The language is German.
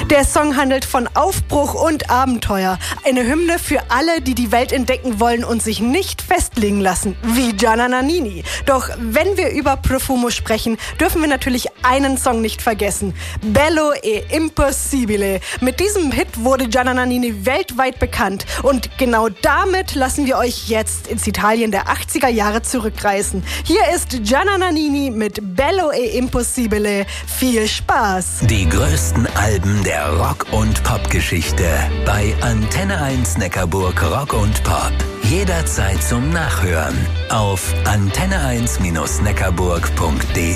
Der Song handelt von Aufbruch und Abenteuer. Eine Hymne für alle, die die Welt entdecken wollen und sich nicht festlegen lassen, wie Gianna Nannini. Doch wenn wir über Profumo sprechen, dürfen wir natürlich einen Song nicht vergessen. Bello e Impossibile. Mit diesem Hit wurde Gianna Nannini weltweit bekannt. Und genau damit lassen wir euch jetzt ins Italien der 80er Jahre zurückreisen. Hier ist Gianna Nannini mit Bello e Impossibile. Viel Spaß! Die größten Alben der Rock- und Popgeschichte bei Antenne 1 Neckarburg Rock und Pop. Jederzeit zum Nachhören auf antenne1-neckarburg.de.